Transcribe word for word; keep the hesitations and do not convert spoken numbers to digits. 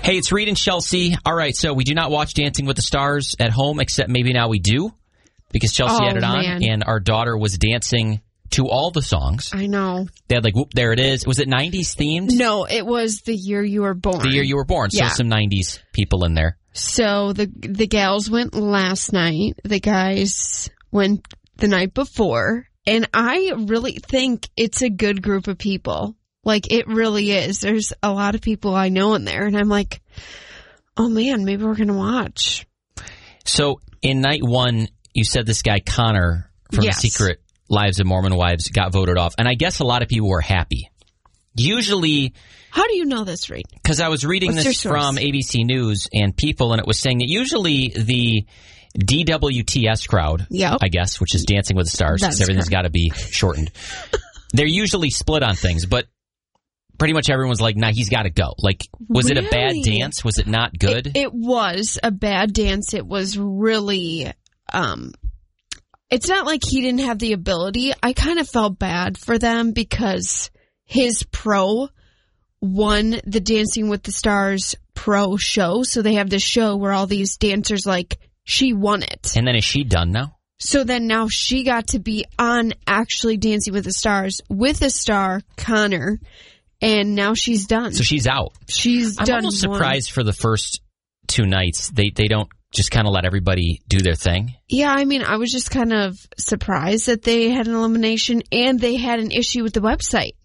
Hey, it's Reed and Chelsea. All right, so we do not watch Dancing with the Stars at home, except maybe now we do, because Chelsea oh, had it on, man. and our daughter was dancing to all the songs. I know. They had like, whoop, there it is. Was it nineties themed? No, it was the year you were born. The year you were born, so yeah. some nineties people in there. So the the gals went last night. The guys went the night before. And I really think it's a good group of people. Like, it really is. There's a lot of people I know in there. And I'm like, oh, man, maybe we're going to watch. So in night one, you said this guy Connor from yes. The Secret Lives of Mormon Wives got voted off. And I guess a lot of people were happy. Usually... How do you know this, Reed? Because I was reading What's this from A B C News and People, and it was saying that usually the D W T S crowd, yep. I guess, which is Dancing with the Stars, because everything's got to be shortened. They're usually split on things, but pretty much everyone's like, nah, he's got to go. Like, was really? it a bad dance? Was it not good? It, it was a bad dance. It was really, um, it's not like he didn't have the ability. I kind of felt bad for them because his pro won the Dancing with the Stars pro show. So they have this show where all these dancers, like, she won it. And then is she done now? So then now she got to be on actually Dancing with the Stars with a star, Connor, and now she's done. So she's out. She's I'm done. I'm almost surprised for the first two nights. They they don't just kind of let everybody do their thing. Yeah, I mean, I was just kind of surprised that they had an elimination and they had an issue with the website.